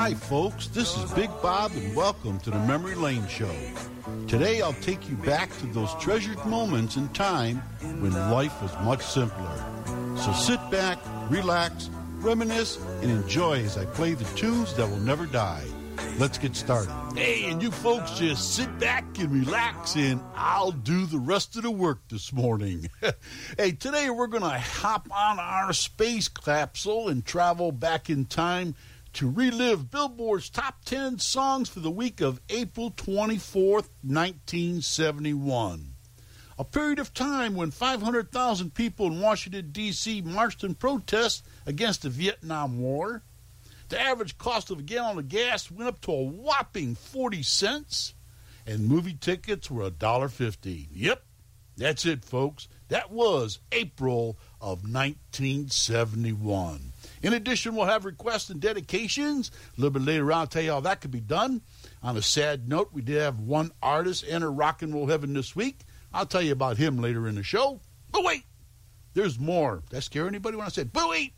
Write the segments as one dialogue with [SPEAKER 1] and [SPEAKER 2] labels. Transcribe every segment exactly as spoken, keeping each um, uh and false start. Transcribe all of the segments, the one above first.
[SPEAKER 1] Hi, folks. This is Big Bob, and welcome to the Memory Lane Show. Today, I'll take you back to those treasured moments in time when life was much simpler. So sit back, relax, reminisce, and enjoy as I play the tunes that will never die. Let's get started. Hey, and you folks just sit back and relax, and I'll do the rest of the work this morning. Hey, today we're going to hop on our space capsule and travel back in time to relive Billboard's top ten songs for the week of April twenty-fourth, nineteen seventy-one. A period of time when five hundred thousand people in Washington, D C marched in protest against the Vietnam War. The average cost of a gallon of gas went up to a whopping forty cents, and movie tickets were one dollar fifty. Yep, that's it, folks. That was April of nineteen seventy-one. In addition, we'll have requests and dedications. A little bit later on, I'll tell you how that could be done. On a sad note, we did have one artist enter rock and roll heaven this week. I'll tell you about him later in the show. But wait, there's more. Did that scare anybody when I said, but wait?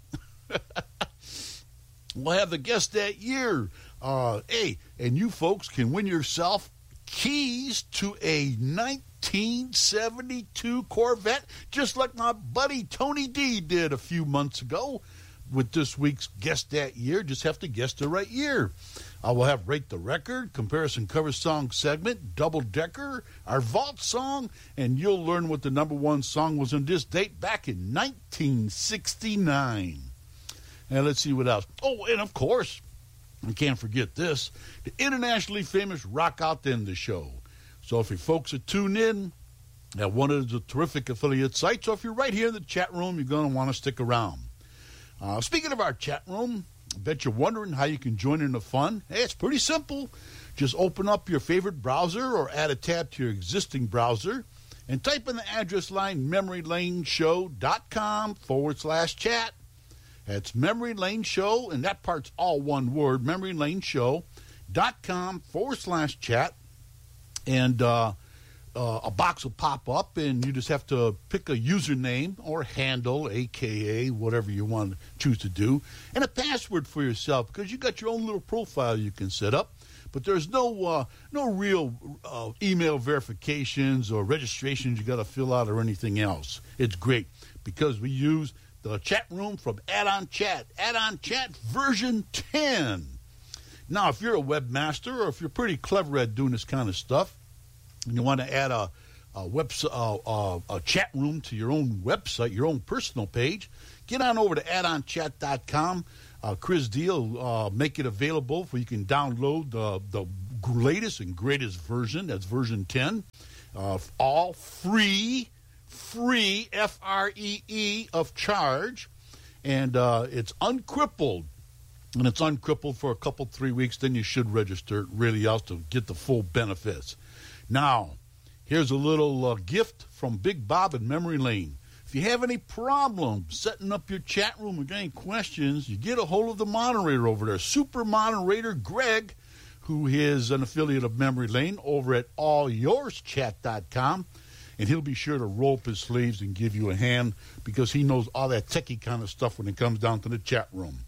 [SPEAKER 1] We'll have the guest that year. Uh, hey, and you folks can win yourself keys to a nineteen seventy-two Corvette, just like my buddy Tony D did a few months ago. With this week's guest that year, just have to guess the right year. I will have Rate the Record, Comparison Cover Song segment, Double Decker, our Vault song, and you'll learn what the number one song was on this date back in nineteen sixty-nine. And let's see what else. Oh, and of course, I can't forget this, the internationally famous Rock Out to End the Show. So if you folks are tuned in at one of the terrific affiliate sites, or if you're right here in the chat room, you're going to want to stick around. Uh, speaking of our chat room, I bet you're wondering how you can join in the fun. Hey, it's pretty simple. Just open up your favorite browser or add a tab to your existing browser and type in the address line memorylaneshow.com forward slash chat. That's Memory Lane Show, and that part's all one word, memorylaneshow.com forward slash chat. And uh, uh, a box will pop up, and you just have to pick a username or handle, a k a, whatever you want to choose to do, and a password for yourself, because you got your own little profile you can set up. But there's no uh, no real uh, email verifications or registrations you got to fill out or anything else. It's great because we use the chat room from Add-On Chat, Add-On Chat version ten. Now, if you're a webmaster or if you're pretty clever at doing this kind of stuff, and you want to add a a, web, uh, uh, a chat room to your own website, your own personal page, get on over to add on chat dot com. Uh, Chris Deal will uh, make it available where you can download the, the latest and greatest version. That's version ten. Uh, all free, free, F R E E, of charge. And uh, it's uncrippled. And it's uncrippled for a couple, three weeks. Then you should register it really else to get the full benefits. Now, here's a little uh, gift from Big Bob and Memory Lane. If you have any problems setting up your chat room or got any questions, you get a hold of the moderator over there, Super Moderator Greg, who is an affiliate of Memory Lane over at all yours chat dot com, and he'll be sure to roll up his sleeves and give you a hand because he knows all that techie kind of stuff when it comes down to the chat room.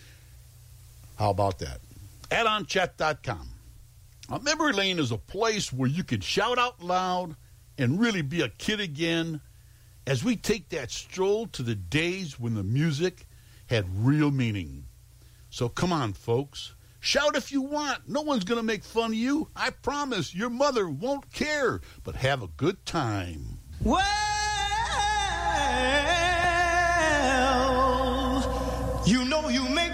[SPEAKER 1] How about that? add on chat dot com. Now, Memory Lane is a place where you can shout out loud and really be a kid again as we take that stroll to the days when the music had real meaning. So come on, folks. Shout if you want. No one's going to make fun of you. I promise your mother won't care, but have a good time.
[SPEAKER 2] Whoa!